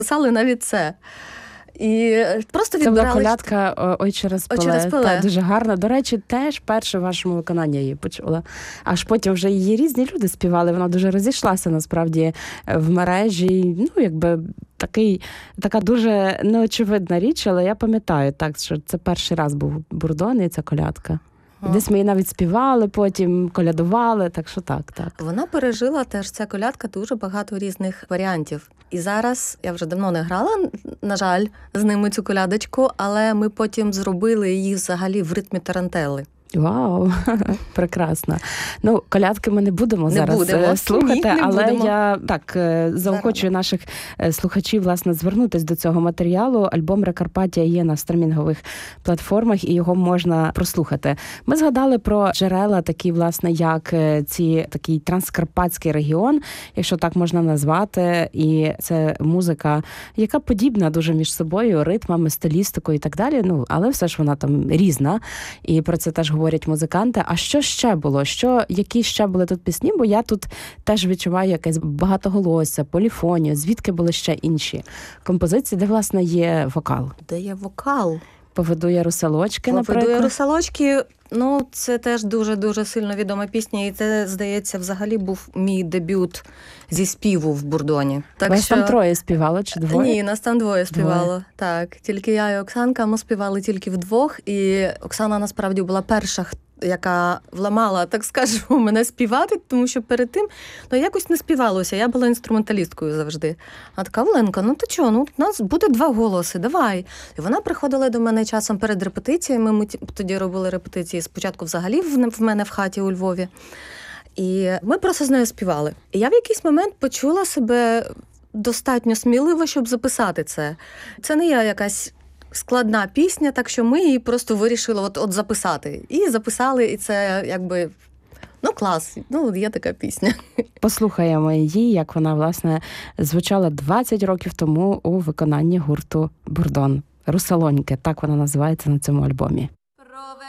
Писали навіть це. І просто відбирали... Це була колядка «Ой, через поле». Та, дуже гарна. До речі, теж перше в вашому виконанні її почула. Аж потім вже її різні люди співали. Вона дуже розійшлася, насправді, в мережі. Ну, якби така дуже неочевидна річ, але я пам'ятаю, так, що це перший раз був Бурдон і ця колядка. Десь ми її навіть співали, потім колядували, так що так. Вона пережила теж, ця колядка, дуже багато різних варіантів. І зараз, я вже давно не грала, на жаль, з ними цю колядочку, але ми потім зробили її взагалі в ритмі тарантели. Вау, прекрасно. Ну, колядки ми не будемо слухати, але я так заохочую наших слухачів, власне, звернутися до цього матеріалу. Альбом «Прикарпаття» є на стримінгових платформах, і його можна прослухати. Ми згадали про джерела, такі, власне, як такий транскарпатський регіон, якщо так можна назвати, і це музика, яка подібна дуже між собою, ритмами, стилістикою і так далі, ну, але все ж вона там різна, і про це теж говорять музиканти. А що ще було? Які ще були тут пісні? Бо я тут теж відчуваю якесь багатоголосся, поліфонію. Звідки були ще інші композиції, де, власне, є вокал? Де є вокал? «Поведу я русалочки», наприклад. «Поведу я русалочки», ну, це теж дуже-дуже сильно відома пісня, і це, здається, взагалі був мій дебют зі співу в Бурдоні. Вас там троє співало чи двоє? Ні, нас там двоє співало. Так, тільки я і Оксанка, ми співали тільки вдвох, і Оксана, насправді, була перша, яка вламала, так скажу, мене співати, тому що перед тим, якось не співалося, я була інструменталісткою завжди. А така: «Оленка, ну ти чого, у нас буде 2 голоси, давай». І вона приходила до мене часом перед репетиціями, ми тоді робили репетиції спочатку взагалі в мене в хаті у Львові. І ми просто з нею співали. І я в якийсь момент почула себе достатньо сміливо, щоб записати це. Це не є якась складна пісня, так що ми її просто вирішили от записати. І записали, і це якби, клас, є така пісня. Послухаємо її, як вона, власне, звучала 20 років тому у виконанні гурту «Бурдон». «Русалоньки», так вона називається на цьому альбомі.